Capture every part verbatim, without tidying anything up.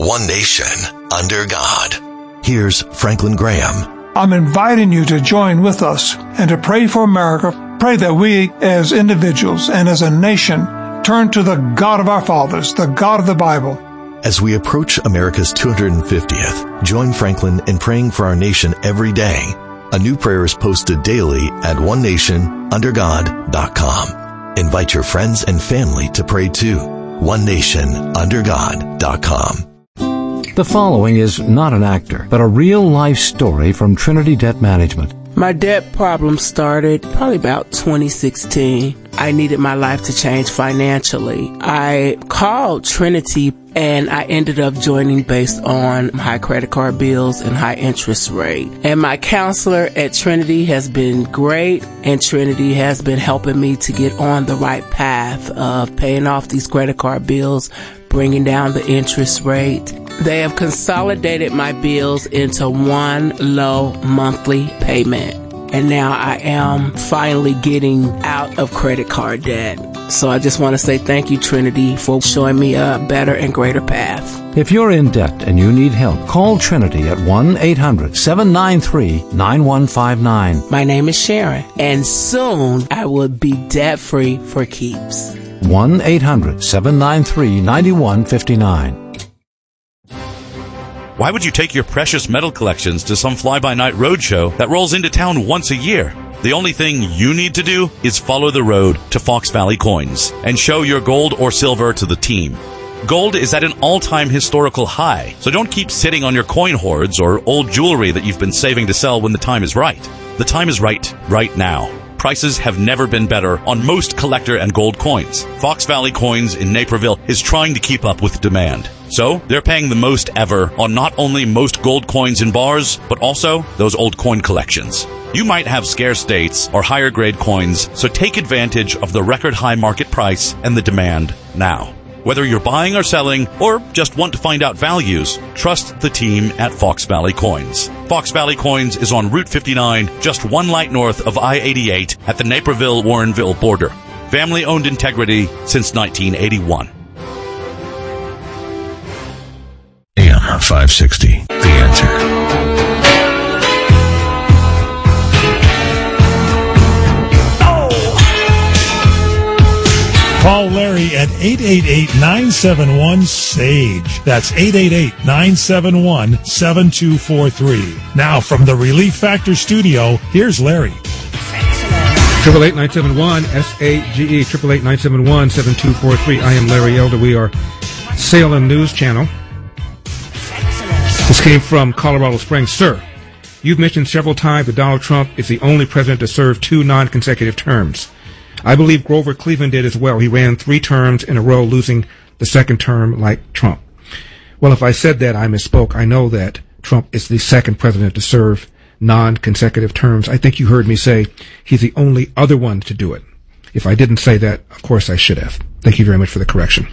one nation, under God. Here's Franklin Graham. I'm inviting you to join with us and to pray for America. Pray that we as individuals and as a nation turn to the God of our fathers, the God of the Bible. As we approach America's two hundred fiftieth, join Franklin in praying for our nation every day. A new prayer is posted daily at one nation under god dot com. Invite your friends and family to pray too. one nation under god dot com. The following is not an actor, but a real-life story from Trinity Debt Management. My debt problem started probably about twenty sixteen. I needed my life to change financially. I called Trinity and I ended up joining based on high credit card bills and high interest rate. And my counselor at Trinity has been great, and Trinity has been helping me to get on the right path of paying off these credit card bills, bringing down the interest rate. They have consolidated my bills into one low monthly payment. And now I am finally getting out of credit card debt. So I just want to say thank you, Trinity, for showing me a better and greater path. If you're in debt and you need help, call Trinity at one eight hundred seven nine three nine one five nine. My name is Sharon, and soon I will be debt-free for keeps. one eight hundred seven nine three nine one five nine. Why would you take your precious metal collections to some fly-by-night roadshow that rolls into town once a year? The only thing you need to do is follow the road to Fox Valley Coins and show your gold or silver to the team. Gold is at an all-time historical high, so don't keep sitting on your coin hoards or old jewelry that you've been saving to sell when the time is right. The time is right, right now. Prices have never been better on most collector and gold coins. Fox Valley Coins in Naperville is trying to keep up with demand. So, they're paying the most ever on not only most gold coins in bars, but also those old coin collections. You might have scarce dates or higher grade coins, so take advantage of the record high market price and the demand now. Whether you're buying or selling, or just want to find out values, trust the team at Fox Valley Coins. Fox Valley Coins is on Route fifty-nine, just one light north of I eighty-eight at the Naperville-Warrenville border. Family-owned integrity since nineteen eighty-one. A M five sixty, The Answer. Call Larry at eight eight eight nine seven one S A G E. That's eight eight eight nine seven one seven two four three. Now from the Relief Factor studio, here's Larry. Triple eight nine seven one S A G E. Triple eight nine seven one seven two four three. I am Larry Elder. We are Salem News Channel. This came from Colorado Springs. Sir, you've mentioned several times that Donald Trump is the only president to serve two non-consecutive terms. I believe Grover Cleveland did as well. He ran three terms in a row, losing the second term like Trump. Well, if I said that, I misspoke. I know that Trump is the second president to serve non-consecutive terms. I think you heard me say he's the only other one to do it. If I didn't say that, of course I should have. Thank you very much for the correction.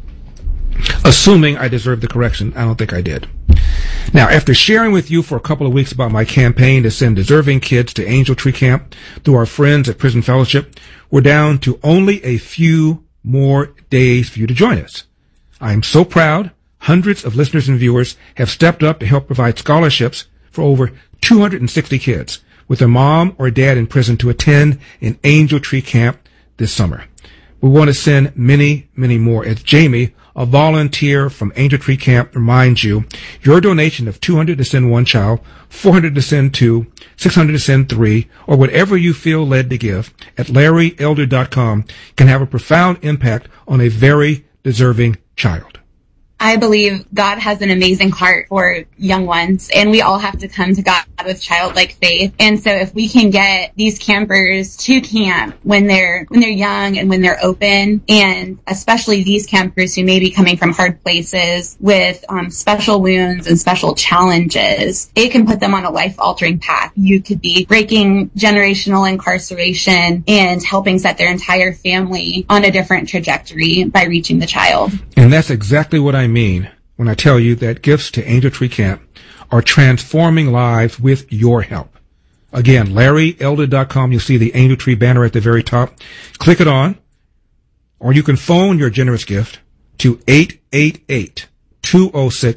Assuming I deserved the correction, I don't think I did. Now, after sharing with you for a couple of weeks about my campaign to send deserving kids to Angel Tree Camp through our friends at Prison Fellowship, we're down to only a few more days for you to join us. I am so proud. Hundreds of listeners and viewers have stepped up to help provide scholarships for over two hundred sixty kids with their mom or dad in prison to attend an Angel Tree Camp this summer. We want to send many, many more. As Jamie, a volunteer from Angel Tree Camp, reminds you, your donation of two hundred to send one child, four hundred to send two, six hundred to send three, or whatever you feel led to give at larry elder dot com can have a profound impact on a very deserving child. I believe God has an amazing heart for young ones, and we all have to come to God with childlike faith. And so if we can get these campers to camp when they're when they're young and when they're open, and especially these campers who may be coming from hard places with um, special wounds and special challenges, it can put them on a life-altering path. You could be breaking generational incarceration and helping set their entire family on a different trajectory by reaching the child. And that's exactly what I mean when I tell you that gifts to Angel Tree Camp are transforming lives with your help. Again, larry elder dot com. You'll see the Angel Tree banner at the very top. Click it on, or you can phone your generous gift to eight eight eight, two oh six,